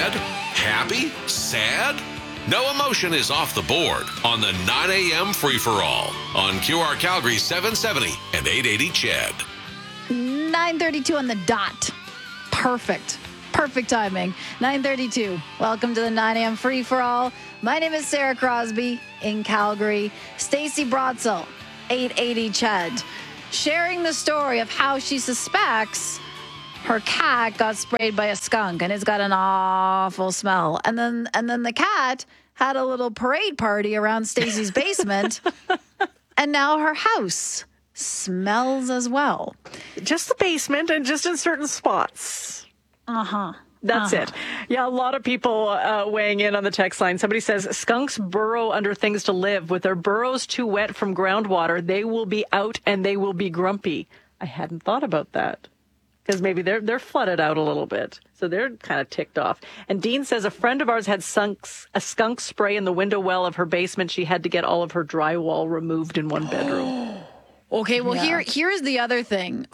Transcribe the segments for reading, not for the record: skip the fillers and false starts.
Mad? Happy? Sad? No emotion is off the board on the 9 a.m. free-for-all on QR Calgary 770 and 880 CHED. 9:32 on the dot. Perfect timing. 9:32. Welcome to the 9 a.m. free-for-all. My name is Sarah Crosby in Calgary. Stacey Brotzel, 880 CHED, sharing the story of how she suspects her cat got sprayed by a skunk, and it's got an awful smell. And then the cat had a little parade party around Stacey's basement, and now her house smells as well. Just the basement and just in certain spots. That's it. Yeah, a lot of people weighing in on the text line. Somebody says, skunks burrow under things to live. With their burrows too wet from groundwater, they will be out and they will be grumpy. I hadn't thought about that. Because maybe they're flooded out a little bit. So they're kind of ticked off. And Dean says a friend of ours had a skunk spray in the window well of her basement. She had to get all of her drywall removed in one bedroom. Okay, well, here's the other thing.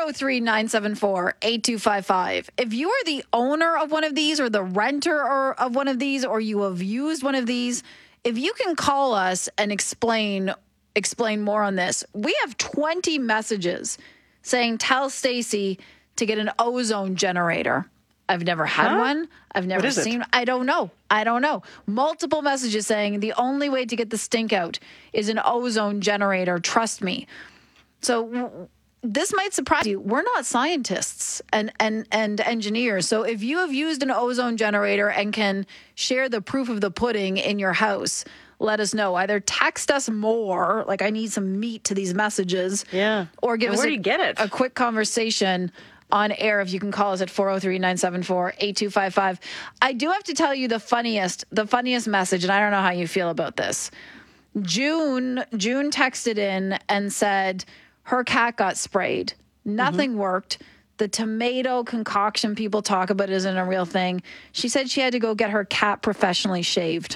403-974-8255. If you are the owner of one of these or the renter of one of these or you have used one of these, if you can call us and explain more on this. We have 20 messages saying, tell Stacey to get an ozone generator. I've never had one. I've never seen it? I don't know. Multiple messages saying the only way to get the stink out is an ozone generator. Trust me. So this might surprise you. We're not scientists and engineers. So if you have used an ozone generator and can share the proof of the pudding in your house, let us know. Either text us more, like I need some meat to these messages, or give us a quick conversation on air if you can call us at 403-974-8255. I do have to tell you the funniest message, and I don't know how you feel about this. June texted in and said her cat got sprayed. Nothing worked. The tomato concoction people talk about isn't a real thing. She said she had to go get her cat professionally shaved.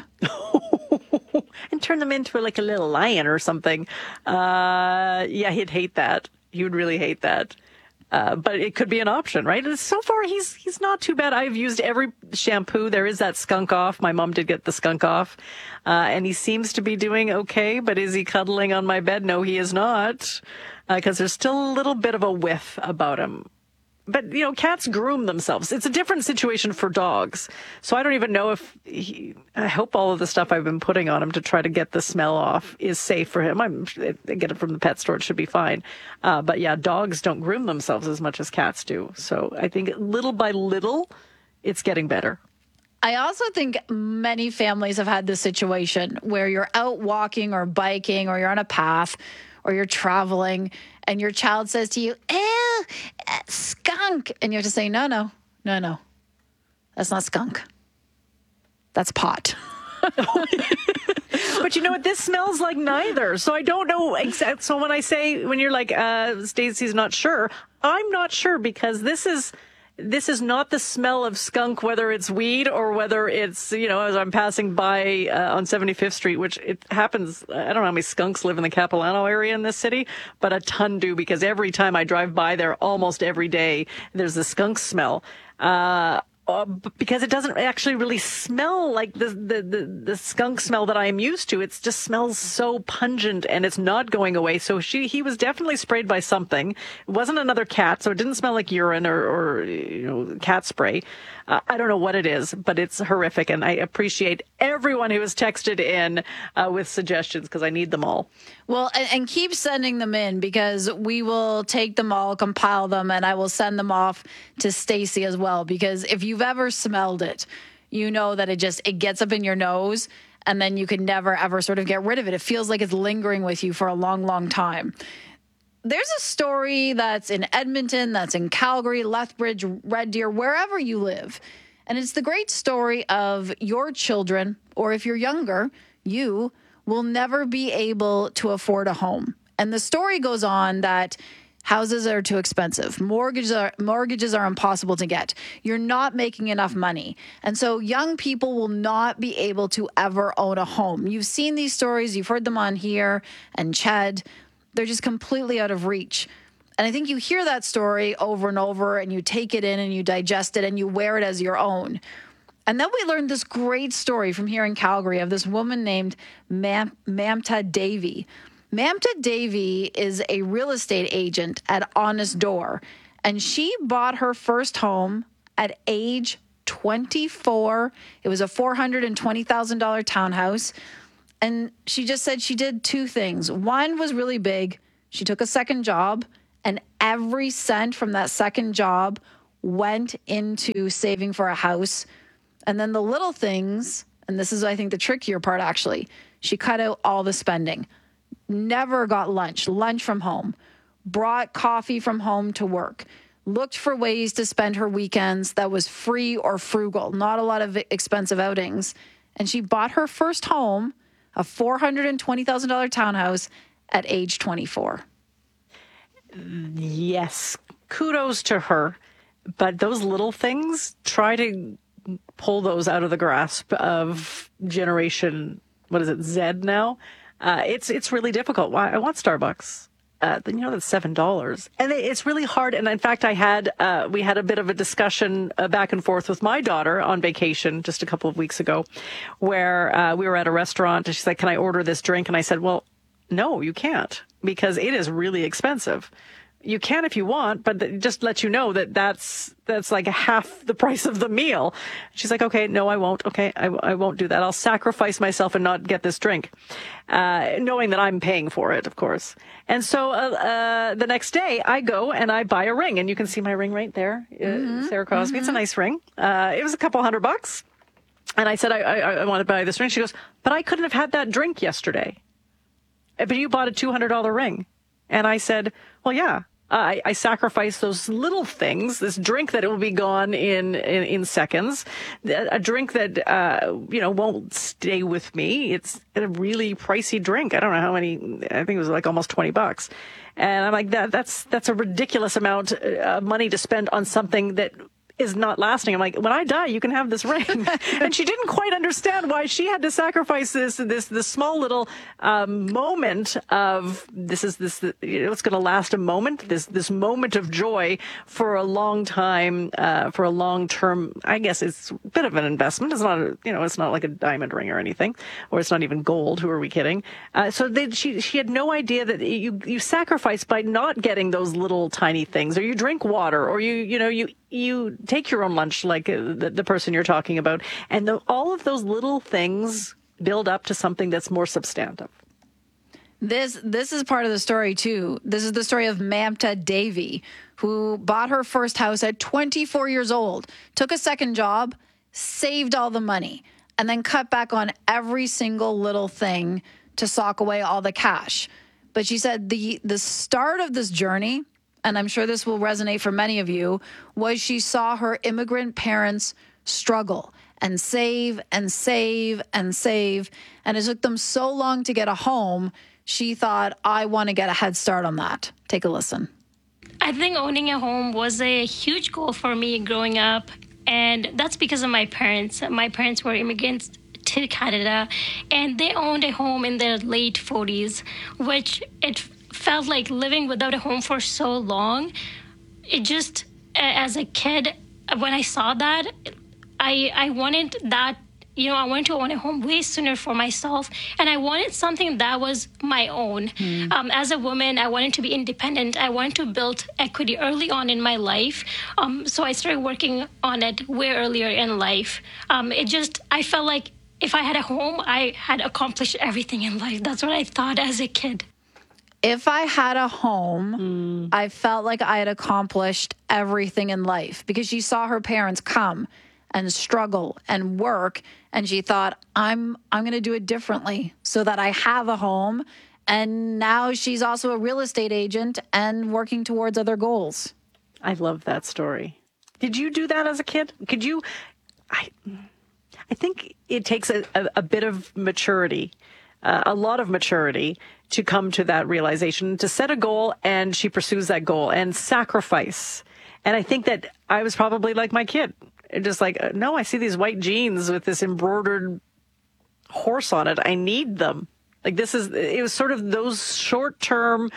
And turn them into like a little lion or something. Yeah, he'd hate that. He would really hate that. But it could be an option, right? And so far, he's not too bad. I've used every shampoo. There is that skunk off. My mom did get the skunk off. And he seems to be doing okay. But is he cuddling on my bed? No, he is not. Because there's still a little bit of a whiff about him. But, cats groom themselves. It's a different situation for dogs. So I don't even know if I hope all of the stuff I've been putting on him to try to get the smell off is safe for him. I get it from the pet store. It should be fine. But yeah, dogs don't groom themselves as much as cats do. So I think little by little, it's getting better. I also think many families have had this situation where you're out walking or biking or you're on a path or you're traveling and your child says to you, ew, skunk. And you have to say, no. That's not skunk. That's pot. But you know what? This smells like neither. So I don't know exactly. So when you're like, Stacey's not sure, I'm not sure because this is not the smell of skunk, whether it's weed or whether it's, as I'm passing by on 75th Street, which it happens. I don't know how many skunks live in the Capilano area in this city, but a ton do because every time I drive by there almost every day, there's a skunk smell. Because it doesn't actually really smell like the skunk smell that I am used to. It just smells so pungent and it's not going away. So he was definitely sprayed by something. It wasn't another cat, so it didn't smell like urine or cat spray. I don't know what it is, but it's horrific. And I appreciate everyone who has texted in with suggestions because I need them all. Well, and keep sending them in because we will take them all, compile them, and I will send them off to Stacey as well. Because if you've ever smelled it, you know that it gets up in your nose and then you can never, ever sort of get rid of it. It feels like it's lingering with you for a long, long time. There's a story that's in Edmonton, that's in Calgary, Lethbridge, Red Deer, wherever you live. And it's the great story of your children, or if you're younger, you will never be able to afford a home. And the story goes on that houses are too expensive. Mortgages are impossible to get. You're not making enough money. And so young people will not be able to ever own a home. You've seen these stories. You've heard them on here and CHED. They're just completely out of reach. And I think you hear that story over and over and you take it in and you digest it and you wear it as your own. And then we learned this great story from here in Calgary of this woman named Mamta Devi. Mamta Devi is a real estate agent at Honest Door, and she bought her first home at age 24. It was a $420,000 townhouse. And she just said she did two things. One was really big. She took a second job, and every cent from that second job went into saving for a house. And then the little things, and this is, I think, the trickier part, actually, she cut out all the spending. Never got lunch from home, brought coffee from home to work, looked for ways to spend her weekends that was free or frugal, not a lot of expensive outings. And she bought her first home, a $420,000 townhouse, at age 24. Yes, kudos to her. But those little things, try to pull those out of the grasp of generation, what is it, Z now? It's really difficult. I want Starbucks. That's $7. And it's really hard. And in fact, we had a bit of a discussion back and forth with my daughter on vacation just a couple of weeks ago, where we were at a restaurant and she's like, can I order this drink? And I said, well, no, you can't, because it is really expensive. You can if you want, but just let you know that that's like half the price of the meal. She's like, okay, no, I won't. Okay, I won't do that. I'll sacrifice myself and not get this drink, knowing that I'm paying for it, of course. And so the next day I go and I buy a ring, and you can see my ring right there, Sarah Crosby. Mm-hmm. It's a nice ring. It was a couple $100. And I said, I want to buy this ring. She goes, but I couldn't have had that drink yesterday. But you bought a $200 ring. And I said, well, yeah, I sacrificed those little things, this drink that it will be gone in seconds, a drink that, won't stay with me. It's a really pricey drink. I don't know how many, I think it was like almost $20. And I'm like, that's a ridiculous amount of money to spend on something that is not lasting. I'm like, when I die, you can have this ring. And she didn't quite understand why she had to sacrifice this small little moment of it's going to last a moment, this moment of joy for a long time, for a long term. I guess it's a bit of an investment. It's not, it's not like a diamond ring or anything, or it's not even gold. Who are we kidding? She had no idea that you sacrifice by not getting those little tiny things, or you drink water, or you take your own lunch, like the person you're talking about. And all of those little things build up to something that's more substantive. This is part of the story, too. This is the story of Mamta Devi, who bought her first house at 24 years old, took a second job, saved all the money, and then cut back on every single little thing to sock away all the cash. But she said the start of this journey, and I'm sure this will resonate for many of you, was she saw her immigrant parents struggle and save and save and save. And it took them so long to get a home, she thought, I want to get a head start on that. Take a listen. I think owning a home was a huge goal for me growing up. And that's because of my parents. My parents were immigrants to Canada, and they owned a home in their late 40s, which it felt like living without a home for so long. It just, as a kid, when I saw that, I wanted that, I wanted to own a home way sooner for myself, and I wanted something that was my own. As a woman, I wanted to be independent. I wanted to build equity early on in my life, so I started working on it way earlier in life. I felt like if I had a home, I had accomplished everything in life. That's what I thought as a kid. If I had a home, I felt like I had accomplished everything in life, because she saw her parents come and struggle and work, and she thought, I'm going to do it differently so that I have a home. And now she's also a real estate agent and working towards other goals. I love that story. Did you do that as a kid? Could you? I think it takes a bit of maturity, a lot of maturity, to come to that realization, to set a goal, and she pursues that goal, and sacrifice. And I think that I was probably like my kid, just like, no, I see these white jeans with this embroidered horse on it. I need them. Like it was sort of those short-term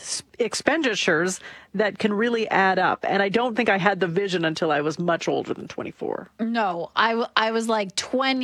expenditures that can really add up. And I don't think I had the vision until I was much older than 24. No, I was like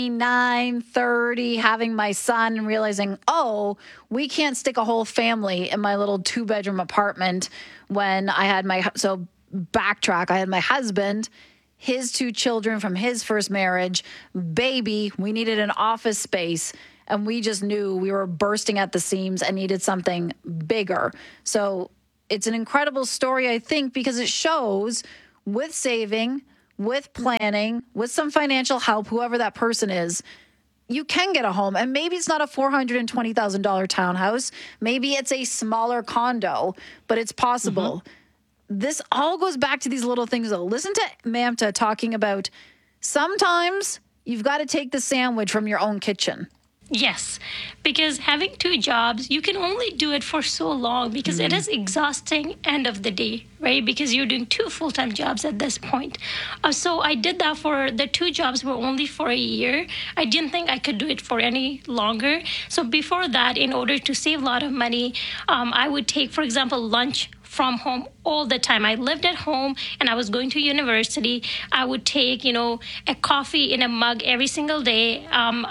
29, 30, having my son and realizing, oh, we can't stick a whole family in my little 2-bedroom apartment when I had so backtrack, I had my husband, his 2 children from his first marriage, baby, we needed an office space. And we just knew we were bursting at the seams and needed something bigger. So it's an incredible story, I think, because it shows with saving, with planning, with some financial help, whoever that person is, you can get a home. And maybe it's not a $420,000 townhouse. Maybe it's a smaller condo, but it's possible. Mm-hmm. This all goes back to these little things, though. Listen to Mamta talking about sometimes you've got to take the sandwich from your own kitchen. Yes, because having 2 jobs, you can only do it for so long because it is exhausting end of the day, right? Because you're doing 2 full-time jobs at this point. So I did that for the 2 jobs were only for a year. I didn't think I could do it for any longer. So before that, in order to save a lot of money, I would take, for example, lunch from home all the time. I lived at home and I was going to university. I would take, a coffee in a mug every single day.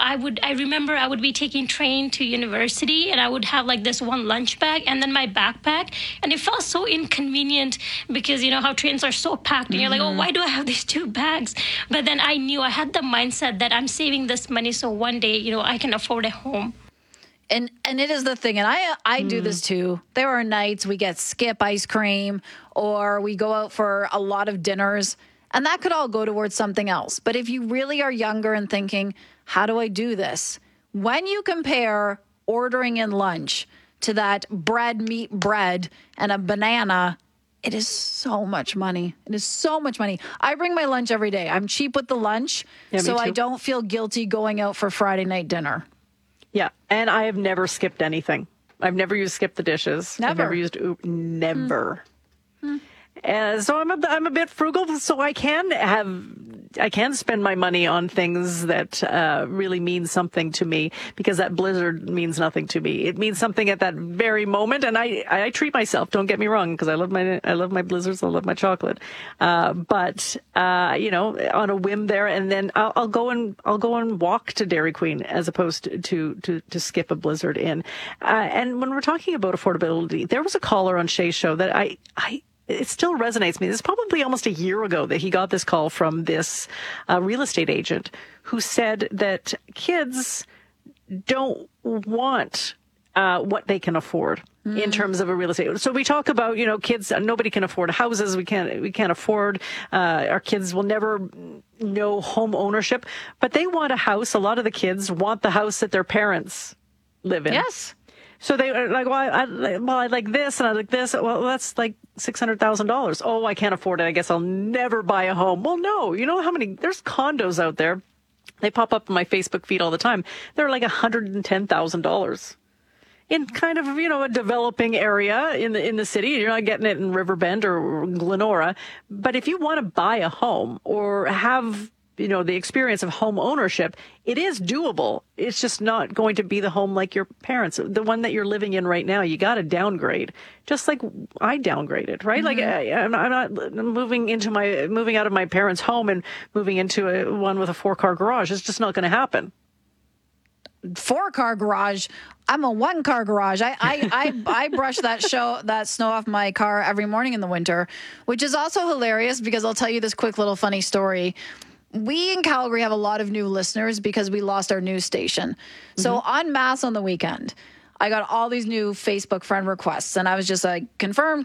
I remember I would be taking train to university and I would have like this one lunch bag and then my backpack. And it felt so inconvenient because how trains are so packed and you're like, oh, why do I have these 2 bags? But then I knew I had the mindset that I'm saving this money so one day, I can afford a home. And it is the thing, and I do this too. There are nights we get Skip ice cream or we go out for a lot of dinners, and that could all go towards something else. But if you really are younger and thinking, how do I do this? When you compare ordering in lunch to that meat bread, and a banana, it is so much money. It is so much money. I bring my lunch every day. I'm cheap with the lunch, so I don't feel guilty going out for Friday night dinner. Yeah, and I have never skipped anything. I've never used Skip the Dishes. Never. I've never used never. And so I'm a bit frugal, so I can spend my money on things that really mean something to me, because that blizzard means nothing to me. It means something at that very moment, and I treat myself. Don't get me wrong, because I love my blizzards, I love my chocolate. But on a whim there, and then I'll go and walk to Dairy Queen as opposed to skip a blizzard in. And when we're talking about affordability, there was a caller on Shay's show that it still resonates with me. This is probably almost a year ago that he got this call from this real estate agent who said that kids don't want what they can afford in terms of a real estate. So we talk about, kids, nobody can afford houses. We can't afford, our kids will never know home ownership, but they want a house. A lot of the kids want the house that their parents live in. Yes. So they are like, I like this and I like this. Well, that's like $600,000. Oh, I can't afford it. I guess I'll never buy a home. Well, no, there's condos out there. They pop up on my Facebook feed all the time. They're like $110,000 in kind of, a developing area in the city. You're not getting it in Riverbend or Glenora. But if you want to buy a home or have the experience of home ownership, it is doable. It's just not going to be the home like your parents. The one that you're living in right now, you got to downgrade. Just like I downgraded, right? Mm-hmm. Like I'm not moving out of my parents' home and moving into one with a 4-car garage. It's just not going to happen. 4-car garage. I'm a 1-car garage. I brush that snow off my car every morning in the winter, which is also hilarious because I'll tell you this quick little funny story. We in Calgary have a lot of new listeners because we lost our news station. So on Mass on the weekend, I got all these new Facebook friend requests, and I was just like, confirm.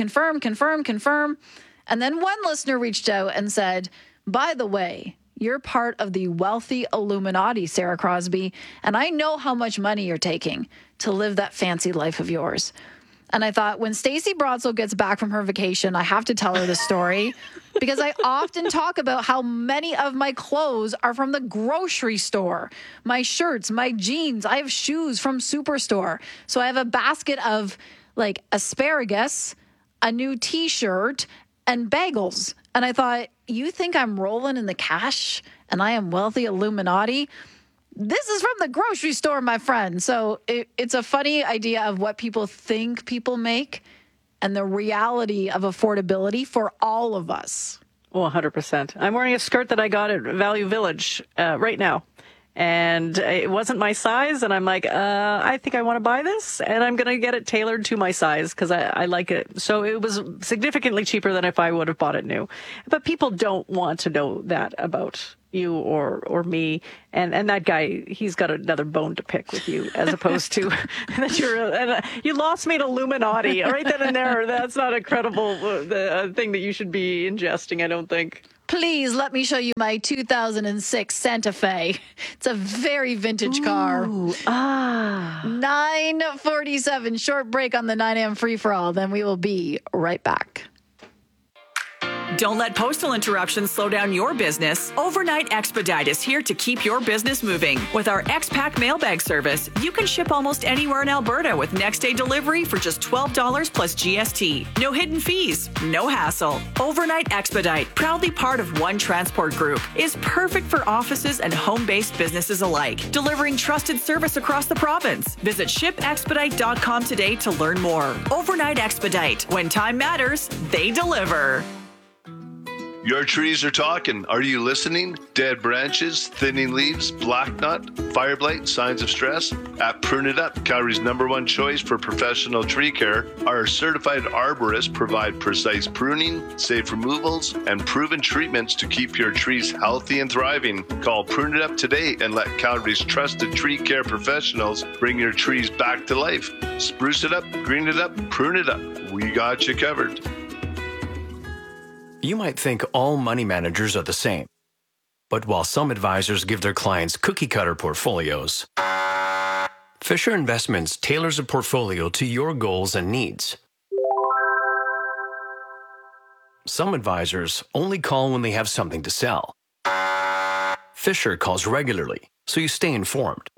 And then one listener reached out and said, by the way, you're part of the wealthy Illuminati, Sarah Crosby, and I know how much money you're taking to live that fancy life of yours. And I thought, when Stacey Brodsell gets back from her vacation, I have to tell her this story because I often talk about how many of my clothes are from the grocery store. My shirts, my jeans, I have shoes from Superstore. So I have a basket of like asparagus, a new T-shirt, and bagels. And I thought, you think I'm rolling in the cash and I am wealthy Illuminati? This is from the grocery store, my friend. So it's a funny idea of what people think people make and the reality of affordability for all of us. Well, 100%. I'm wearing a skirt that I got at Value Village right now. And it wasn't my size. And I'm like, I think I want to buy this. And I'm going to get it tailored to my size because I like it. So it was significantly cheaper than if I would have bought it new. But people don't want to know that about you or me. And that guy, he's got another bone to pick with you as opposed to that you lost me to Illuminati right then and there. That's not a credible thing that you should be ingesting, I don't think. Please let me show you my 2006 Santa Fe. It's a very vintage car. 9:47, short break on the 9 a.m. free-for-all. Then we will be right back. Don't let postal interruptions slow down your business. Overnight Expedite is here to keep your business moving. With our X-Pack mailbag service, you can ship almost anywhere in Alberta with next-day delivery for just $12 plus GST. No hidden fees, no hassle. Overnight Expedite, proudly part of One Transport Group, is perfect for offices and home-based businesses alike, delivering trusted service across the province. Visit shipexpedite.com today to learn more. Overnight Expedite. When time matters, they deliver. Your trees are talking. Are you listening? Dead branches, thinning leaves, black knot, fire blight, signs of stress? At Prune It Up, Calgary's #1 choice for professional tree care, our certified arborists provide precise pruning, safe removals, and proven treatments to keep your trees healthy and thriving. Call Prune It Up today and let Calgary's trusted tree care professionals bring your trees back to life. Spruce it up, green it up, prune it up. We got you covered. You might think all money managers are the same. But while some advisors give their clients cookie-cutter portfolios, Fisher Investments tailors a portfolio to your goals and needs. Some advisors only call when they have something to sell. Fisher calls regularly, so you stay informed.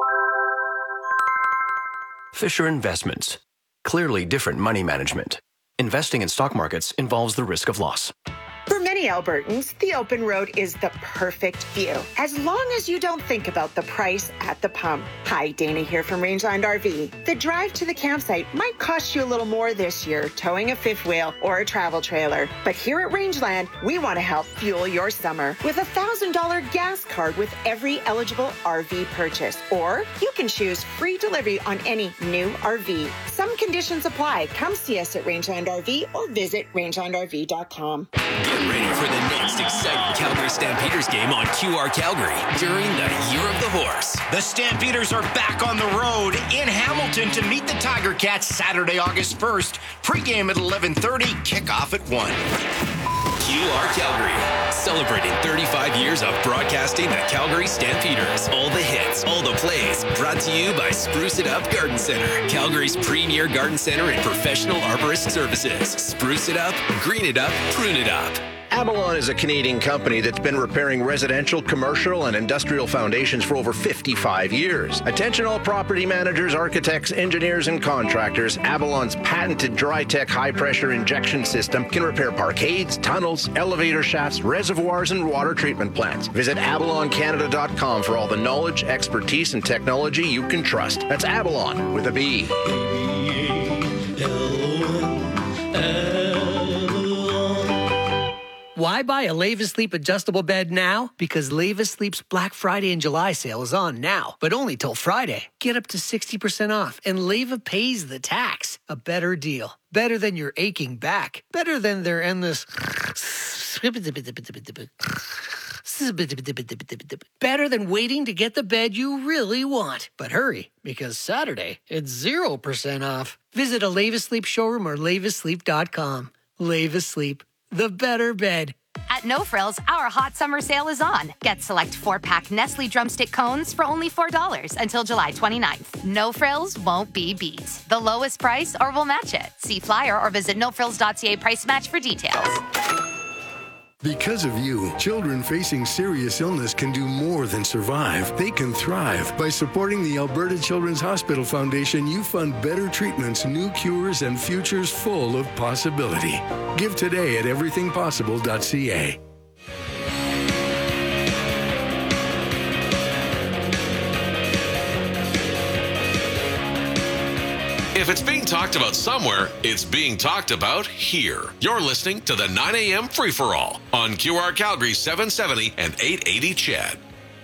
Fisher Investments. Clearly different money management. Investing in stock markets involves the risk of loss. For many Albertans, the open road is the perfect view, as long as you don't think about the price at the pump. Hi, Dana here from Rangeland RV. The drive to the campsite might cost you a little more this year, towing a fifth wheel or a travel trailer. But here at Rangeland, we want to help fuel your summer with a $1,000 gas card with every eligible RV purchase. Or you can choose free delivery on any new RV. Some conditions apply. Come see us at Rangeland RV or visit rangelandrv.com. Get ready for the next exciting Calgary Stampeders game on QR Calgary during the Year of the Horse. The Stampeders are back on the road in Hamilton to meet the Tiger Cats Saturday, August 1st. Pre-game at 11:30, kickoff at 1. QR Calgary, celebrating 35 years of broadcasting the Calgary Stampeders. All the hits, all the plays, brought to you by Spruce It Up Garden Center, Calgary's premier garden center and professional arborist services. Spruce it up, green it up, prune it up. Avalon is a Canadian company that's been repairing residential, commercial, and industrial foundations for over 55 years. Attention all property managers, architects, engineers, and contractors. Avalon's patented DryTech high-pressure injection system can repair parkades, tunnels, elevator shafts, reservoirs, and water treatment plants. Visit avaloncanada.com for all the knowledge, expertise, and technology you can trust. That's Avalon with a B. Why buy a Leva Sleep adjustable bed now? Because Leva Sleep's Black Friday and July sale is on now, but only till Friday. Get up to 60% off, and Leva pays the tax. A better deal. Better than your aching back. Better than their endless... Better than waiting to get the bed you really want. But hurry, because Saturday, it's 0% off. Visit a Leva Sleep showroom or levasleep.com. Leva Sleep. The better bed. At No Frills, our hot summer sale is on. Get select 4-pack Nestle Drumstick Cones for only $4 until July 29th. No Frills won't be beat. The lowest price or we'll match it. See flyer or visit nofrills.ca price match for details. Because of you, children facing serious illness can do more than survive. They can thrive. By supporting the Alberta Children's Hospital Foundation, you fund better treatments, new cures, and futures full of possibility. Give today at everythingpossible.ca. If it's being talked about somewhere, it's being talked about here. You're listening to the 9 a.m. free-for-all on QR Calgary 770 and 880 CHED.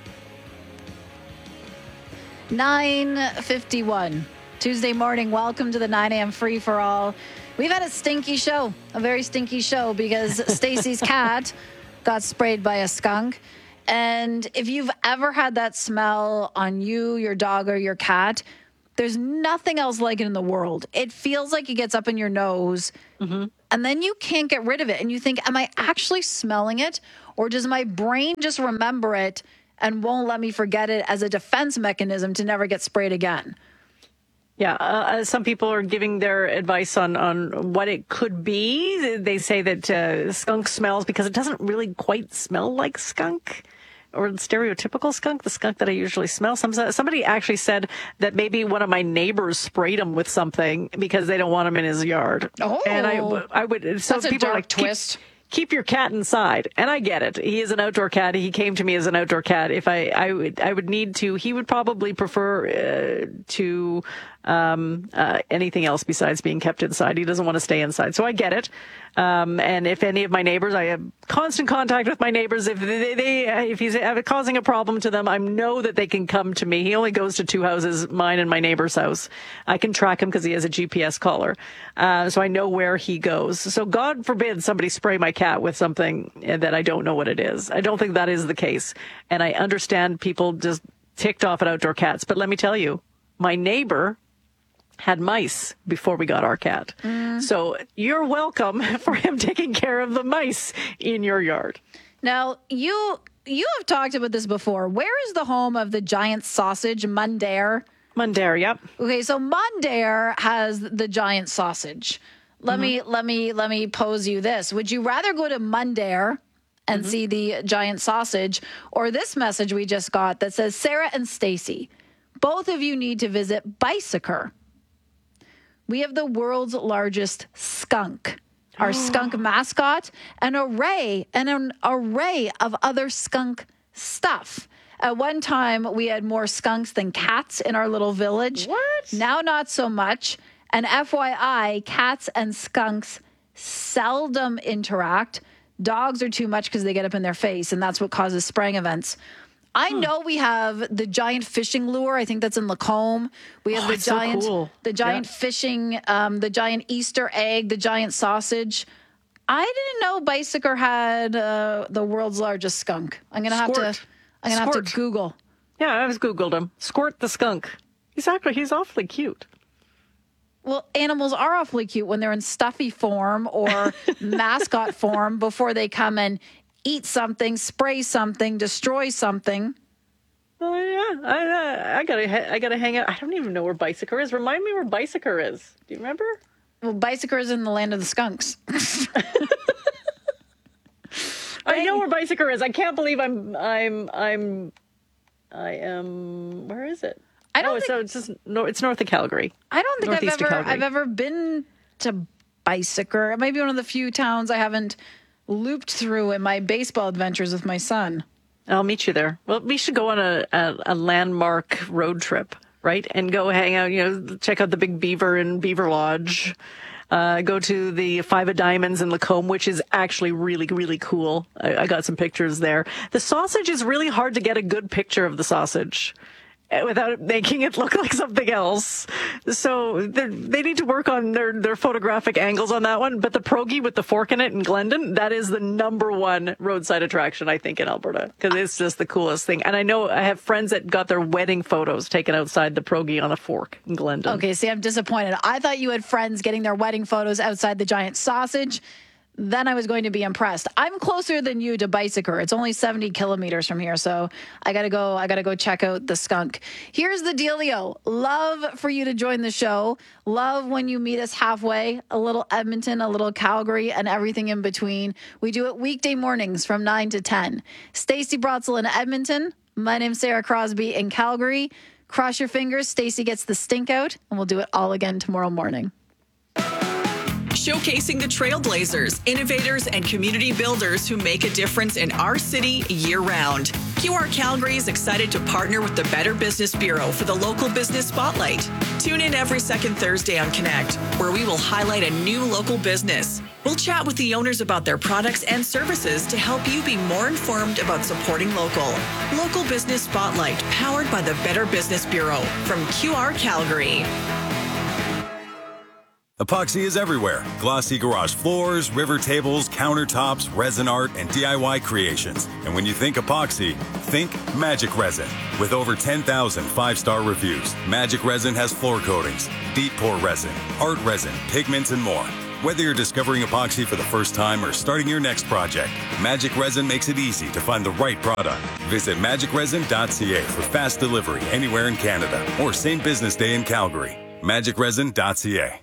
9:51 Tuesday morning. Welcome to the 9 a.m. free-for-all. We've had a stinky show, a very stinky show, because Stacey's cat got sprayed by a skunk. And if you've ever had that smell on you, your dog, or your cat, there's nothing else like it in the world. It feels like it gets up in your nose, and then you can't get rid of it. And you think, am I actually smelling it? Or does my brain just remember it and won't let me forget it as a defense mechanism to never get sprayed again? Yeah, some people are giving their advice on what it could be. They say that skunk smells because it doesn't really quite smell like skunk or stereotypical skunk, the skunk that I usually smell. Somebody actually said that maybe one of my neighbors sprayed him with something because they don't want him in his yard. Oh, and I would. So that's a people dark are like, twist. Keep your cat inside. And I get it. He is an outdoor cat. He came to me as an outdoor cat. If I would need to, he would probably prefer to anything else besides being kept inside. He doesn't want to stay inside. So I get it. And if any of my neighbors, I have constant contact with my neighbors. If he's causing a problem to them, I know that they can come to me. He only goes to two houses, mine and my neighbor's house. I can track him because he has a GPS collar. So I know where he goes. So God forbid somebody spray my cat with something that I don't know what it is. I don't think that is the case. And I understand people just ticked off at outdoor cats. But let me tell you, my neighbor had mice before we got our cat. So you're welcome for him taking care of the mice in your yard. Now, you have talked about this before. Where is the home of the giant sausage, Mundare? Mundare, yep. Okay, so Mundare has the giant sausage. Let me pose you this. Would you rather go to Mundare and see the giant sausage, or this message we just got that says, Sarah and Stacey, both of you need to visit Bicycle. We have the world's largest skunk, our skunk mascot, an array of other skunk stuff. At one time, we had more skunks than cats in our little village. What? Now, not so much. And FYI, cats and skunks seldom interact. Dogs are too much because they get up in their face, and that's what causes spraying events. I know we have the giant fishing lure. I think that's in Lacombe. We have the giant fishing, the giant Easter egg, the giant sausage. I didn't know Bicycle had the world's largest skunk. I'm gonna have to Google. Yeah, I just Googled him. Squirt the skunk. He's awfully cute. Well, animals are awfully cute when they're in stuffy form or mascot form before they come and eat something, spray something, destroy something. Oh yeah, I gotta hang out. I don't even know where Bicycle is. Remind me where Bicycle is. Do you remember? Well, Bicycle is in the land of the skunks. I know where Bicycle is. I can't believe I am. Where is it? It's north of Calgary. I don't think I've ever been to Bicycle. It might be one of the few towns I haven't looped through in my baseball adventures with my son. I'll meet you there. Well, we should go on a landmark road trip, right? And go hang out, check out the Big Beaver in Beaver Lodge. Go to the Five of Diamonds in Lacombe, which is actually really, really cool. I got some pictures there. The sausage is really hard to get a good picture of the sausage without making it look like something else. So they need to work on their photographic angles on that one. But the pierogi with the fork in it in Glendon, that is the number one roadside attraction, I think, in Alberta, because it's just the coolest thing. And I know I have friends that got their wedding photos taken outside the pierogi on a fork in Glendon. Okay, see, I'm disappointed. I thought you had friends getting their wedding photos outside the giant sausage. Then I was going to be impressed. I'm closer than you to Bicycle. It's only 70 kilometers from here, so I gotta go check out the skunk. Here's the dealio. Love for you to join the show. Love when you meet us halfway. A little Edmonton, a little Calgary, and everything in between. We do it weekday mornings from 9 to 10. Stacey Brotzel in Edmonton. My name's Sarah Crosby in Calgary. Cross your fingers. Stacey gets the stink out, and we'll do it all again tomorrow morning. Showcasing the trailblazers, innovators, and community builders who make a difference in our city year-round. QR Calgary is excited to partner with the Better Business Bureau for the Local Business Spotlight. Tune in every second Thursday on Connect, where we will highlight a new local business. We'll chat with the owners about their products and services to help you be more informed about supporting local. Local Business Spotlight, powered by the Better Business Bureau from QR Calgary. Epoxy is everywhere. Glossy garage floors, river tables, countertops, resin art, and DIY creations. And when you think epoxy, think Magic Resin. With over 10,000 five-star reviews, Magic Resin has floor coatings, deep pour resin, art resin, pigments, and more. Whether you're discovering epoxy for the first time or starting your next project, Magic Resin makes it easy to find the right product. Visit magicresin.ca for fast delivery anywhere in Canada or same business day in Calgary. magicresin.ca.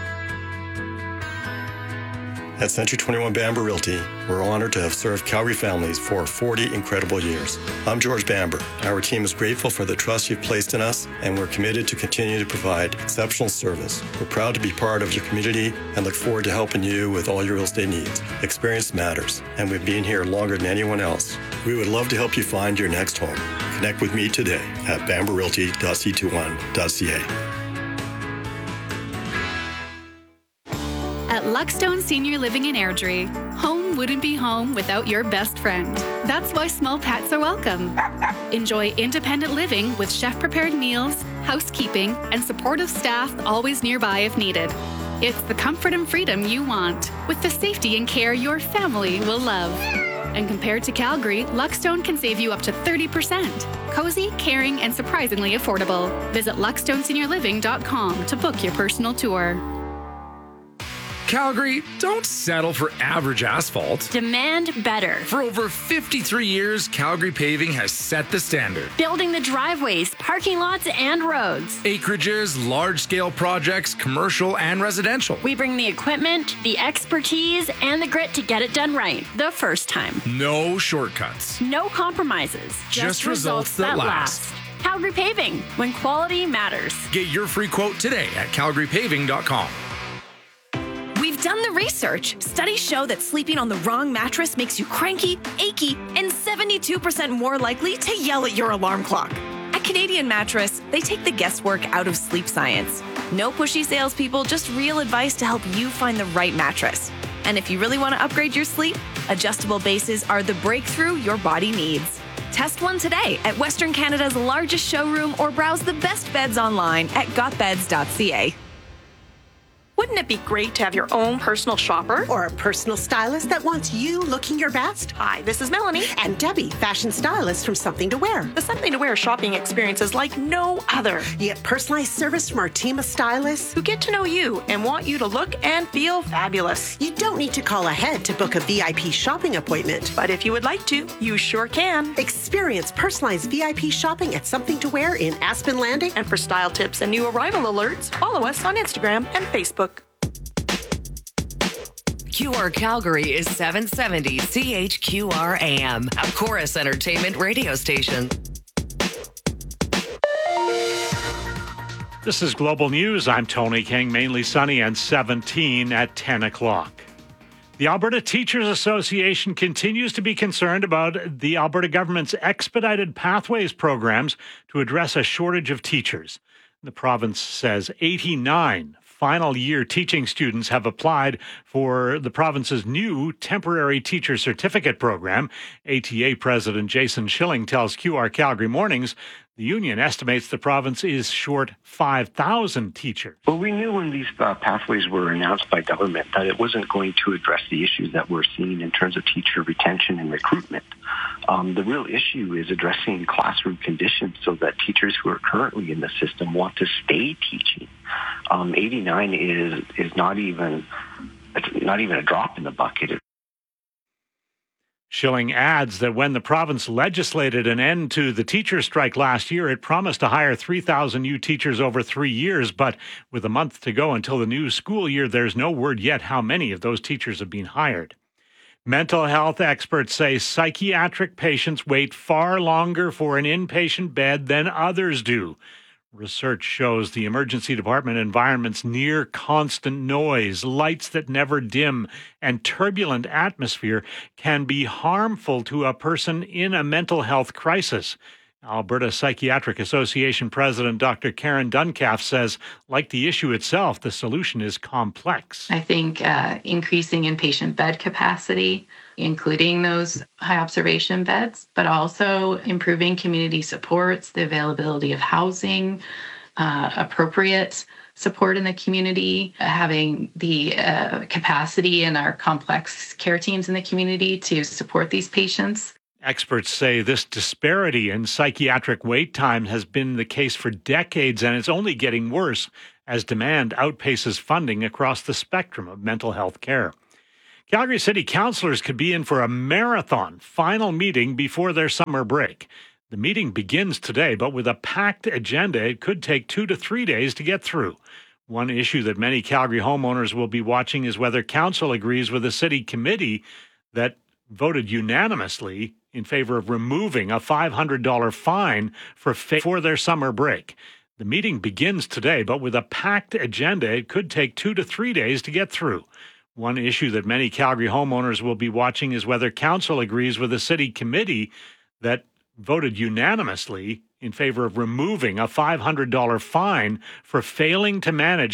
At Century 21 Bamber Realty, we're honored to have served Calgary families for 40 incredible years. I'm George Bamber. Our team is grateful for the trust you've placed in us, and we're committed to continue to provide exceptional service. We're proud to be part of your community and look forward to helping you with all your real estate needs. Experience matters, and we've been here longer than anyone else. We would love to help you find your next home. Connect with me today at bamberrealty.c21.ca. At Luckstone Senior Living in Airdrie, home wouldn't be home without your best friend. That's why small pets are welcome. Enjoy independent living with chef-prepared meals, housekeeping, and supportive staff always nearby if needed. It's the comfort and freedom you want, with the safety and care your family will love. And compared to Calgary, Luckstone can save you up to 30%. Cozy, caring, and surprisingly affordable. Visit luckstoneseniorliving.com to book your personal tour. Calgary, don't settle for average asphalt. Demand better. For over 53 years, Calgary Paving has set the standard. Building the driveways, parking lots, and roads. Acreages, large-scale projects, commercial and residential. We bring the equipment, the expertise, and the grit to get it done right the first time. No shortcuts. No compromises. Just results that last. Calgary Paving, when quality matters. Get your free quote today at calgarypaving.com. We've done the research. Studies show that sleeping on the wrong mattress makes you cranky, achy, and 72% more likely to yell at your alarm clock. At Canadian Mattress, they take the guesswork out of sleep science. No pushy salespeople, just real advice to help you find the right mattress. And if you really want to upgrade your sleep, adjustable bases are the breakthrough your body needs. Test one today at Western Canada's largest showroom or browse the best beds online at gotbeds.ca. Wouldn't it be great to have your own personal shopper? Or a personal stylist that wants you looking your best? Hi, this is Melanie. And Debbie, fashion stylist from Something to Wear. The Something to Wear shopping experience is like no other. You get personalized service from our team of stylists who get to know you and want you to look and feel fabulous. You don't need to call ahead to book a VIP shopping appointment. But if you would like to, you sure can. Experience personalized VIP shopping at Something to Wear in Aspen Landing. And for style tips and new arrival alerts, follow us on Instagram and Facebook. QR Calgary is 770 CHQR AM, a Chorus Entertainment radio station. This is Global News. I'm Tony King, mainly sunny and 17 at 10 o'clock. The Alberta Teachers Association continues to be concerned about the Alberta government's expedited pathways programs to address a shortage of teachers. The province says 89 final year teaching students have applied for the province's new temporary teacher certificate program. ATA President Jason Schilling tells QR Calgary Mornings the union estimates the province is short 5,000 teachers. Well, we knew when these pathways were announced by government that it wasn't going to address the issues that we're seeing in terms of teacher retention and recruitment. The real issue is addressing classroom conditions so that teachers who are currently in the system want to stay teaching. 89 is not even a drop in the bucket. Schilling adds that when the province legislated an end to the teacher strike last year, it promised to hire 3,000 new teachers over 3 years. But with a month to go until the new school year, there's no word yet how many of those teachers have been hired. Mental health experts say psychiatric patients wait far longer for an inpatient bed than others do. Research shows the emergency department environment's near constant noise, lights that never dim, and turbulent atmosphere can be harmful to a person in a mental health crisis. Alberta Psychiatric Association President Dr. Karen Duncalf says, like the issue itself, the solution is complex. I think increasing inpatient bed capacity, including those high observation beds, but also improving community supports, the availability of housing, appropriate support in the community, having the capacity in our complex care teams in the community to support these patients. Experts say this disparity in psychiatric wait time has been the case for decades, and it's only getting worse as demand outpaces funding across the spectrum of mental health care. Calgary City councillors could be in for a marathon final meeting before their summer break. The meeting begins today, but with a packed agenda, it could take 2 to 3 days to get through. One issue that many Calgary homeowners will be watching is whether council agrees with a city committee that voted unanimously in favor of removing a $500 fine for their summer break. The meeting begins today, but with a packed agenda, it could take 2 to 3 days to get through. One issue that many Calgary homeowners will be watching is whether council agrees with a city committee that voted unanimously in favor of removing a $500 fine for failing to manage